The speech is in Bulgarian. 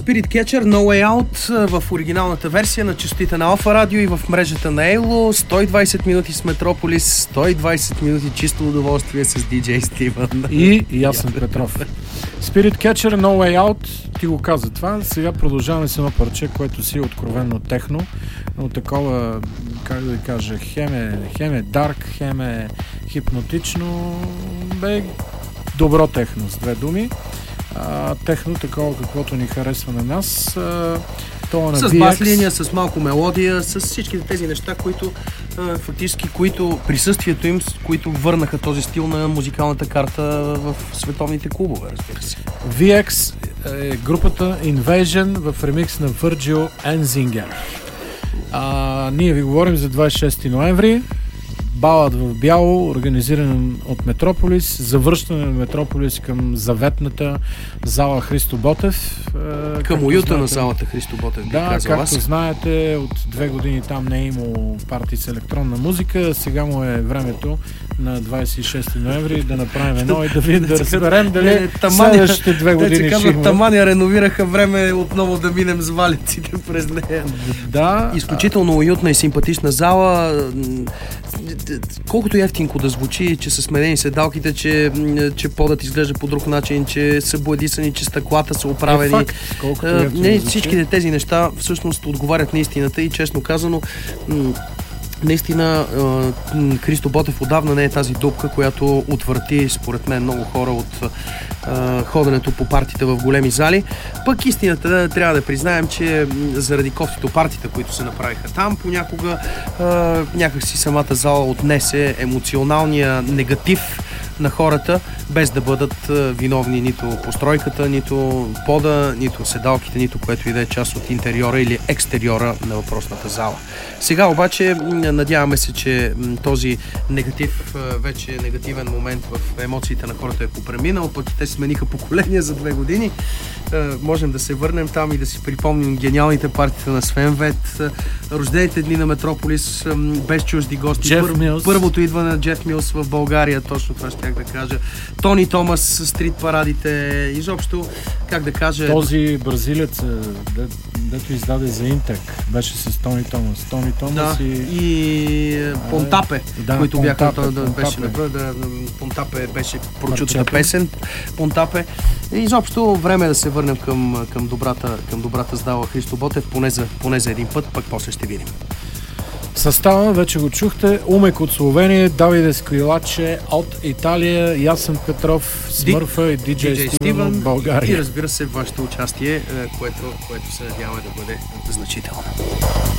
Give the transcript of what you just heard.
Spirit Catcher No Way Out в оригиналната версия на честите на Алфа Радио и в мрежата на Ейло. 120 минути с Метрополис, 120 минути чисто удоволствие с DJ Стивън. И Ясен Петров. Spirit Catcher No Way Out, ти го каза това. Сега продължаваме с едно парче, което си е откровенно техно, но такова, как да ви кажа, хем е дарк, хем е хипнотично, добро техно, с две думи. Техно, такова каквото ни харесва на нас. С бас линия, с малко мелодия, с всичките тези неща, които фактически, присъствието им, които върнаха този стил на музикалната карта в световните клубове, разбира се. VX е групата Invasion в ремикс на Virgil Enzinger. Ние ви говорим за 26 ноември. Балад в бяло, организиран от Метрополис, завръщане на Метрополис към заветната зала Христо Ботев. Към уюта на залата Христо Ботев. Да, както знаете, от 2 години там не е имало парти с електронна музика. Сега му е времето на 26 ноември да направим едно и да видим, да разберем дали следващите 2 години ще има. Тамания реновираха, време отново да минем с валиците през нея. Да. Изключително уютна и симпатична зала. Колкото ефтинко да звучи, че са сменени седалките, че подът изглежда по друг начин, че са боядисани, че стъклата са оправени. Всичките тези неща всъщност отговарят на истината и честно казано, наистина Христо Ботев отдавна не е тази дупка, която отвърти според мен много хора от ходенето по партите в големи зали. Пък истината трябва да признаем, че заради кофтито партита, които се направиха там, понякога някакси самата зала отнесе емоционалния негатив на хората, без да бъдат виновни нито постройката, нито пода, нито седалките, нито което и да е част от интериора или екстериора на въпросната зала. Сега обаче надяваме се, че този негатив, вече негативен момент в емоциите на хората е попреминал, пък те смениха поколения за 2 години. Можем да се върнем там и да си припомним гениалните партита на Свен Вет, рождените дни на Метрополис без чужди гости, първото идване на Джеф Милс в България, точно това щях да кажа. Тони Томас с стрит парадите, изобщо, как да кажа... Този бразилец, дето издаде за Интек, беше с Тони Томас. Тони Томас и Понтапе, които бяха... Понтапе беше прочутата песен. Понтапе. Изобщо време е да се върнем към добрата здава Христо Ботев, поне за един път, пък после ще видим. Състава, вече го чухте, Умек от Словения, Давиде Сквилаче от Италия, Ясен Петров, Смърфа и DJ Стивън от България. И разбира се, вашето участие, което се надяваме да бъде значително.